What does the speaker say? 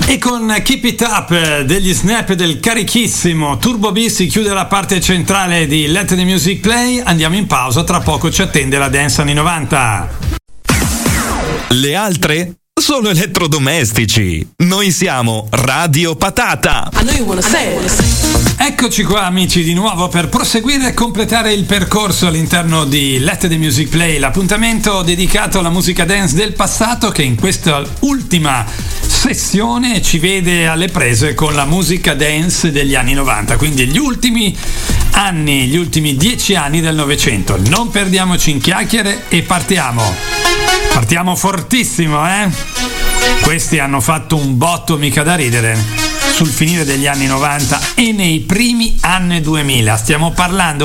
E con Keep It Up degli Snap del carichissimo Turbo B si chiude la parte centrale di Let the Music Play. Andiamo in pausa, tra poco ci attende la dance anni 90. Le altre sono elettrodomestici. Noi siamo Radio Patata. Eccoci qua amici di nuovo per proseguire e completare il percorso all'interno di Let the Music Play, l'appuntamento dedicato alla musica dance del passato che in questa ultima sessione ci vede alle prese con la musica dance degli anni 90, quindi gli ultimi 10 anni del Novecento. Non perdiamoci in chiacchiere e partiamo fortissimo, Questi hanno fatto un botto mica da ridere sul finire degli anni 90 e nei primi anni 2000. Stiamo parlando